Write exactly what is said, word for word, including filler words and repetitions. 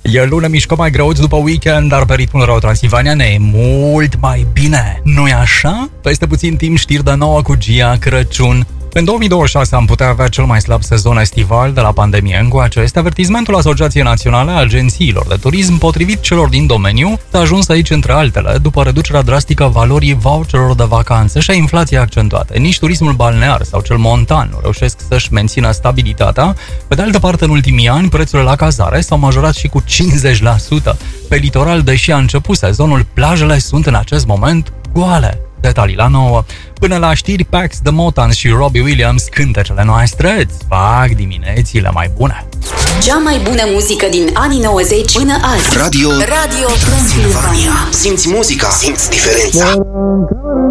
E lună, mișcăm mai greuți după weekend, dar pe ritmul Rău Transilvania ne e mult mai bine. Nu-i așa? Peste puțin timp știri de nouă cu Gia Crăciun. În două mii douăzeci și șase am putea avea cel mai slab sezon estival de la pandemie încoace. Este avertismentul Asociației Naționale a Agențiilor de Turism, potrivit celor din domeniu, s-a ajuns aici între altele după reducerea drastică valorii voucherelor de vacanțe și a inflației accentuate. Nici turismul balnear sau cel montan nu reușesc să-și mențină stabilitatea. Pe de altă parte, în ultimii ani, prețurile la cazare s-au majorat și cu cincizeci la sută. Pe litoral, deși a început sezonul, plajele sunt în acest moment goale. Detalii la nouă. Până la știri, Pax de Motans și Robbie Williams, cântecele noastre îți fac diminețile mai bune. Cea mai bună muzică din anii nouăzeci până azi. Radio Radio Transilvania. Simți muzica, simți diferența.